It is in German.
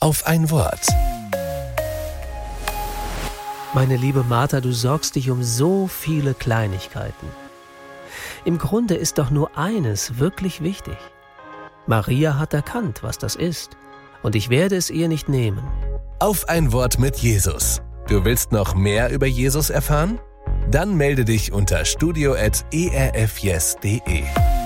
auf ein Wort. Meine liebe Martha, du sorgst dich um so viele Kleinigkeiten. Im Grunde ist doch nur eines wirklich wichtig. Maria hat erkannt, was das ist, und ich werde es ihr nicht nehmen. Auf ein Wort mit Jesus. Du willst noch mehr über Jesus erfahren? Dann melde dich unter studio@erfyes.de.